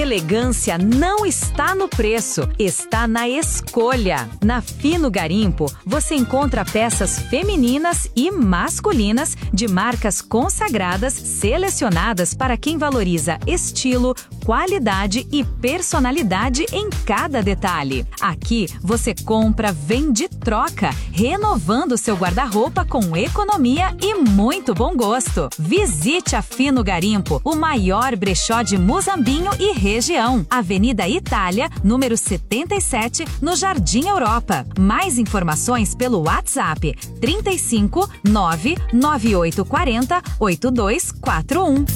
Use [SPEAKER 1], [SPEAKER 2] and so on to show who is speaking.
[SPEAKER 1] elegância não está no preço, está na escolha. Na Fino Garimpo, você encontra peças femininas e masculinas de marcas consagradas, selecionadas para quem valoriza estilo, qualidade e personalidade em cada detalhe. Aqui, você compra, vende, troca, renovando seu guarda-roupa com economia e muito bom gosto. Visite a Fino Garimpo, o maior brechó de Muzambinho e região. Avenida Itália, número 77, no Jardim Europa. Mais informações pelo WhatsApp 35 99840 8241.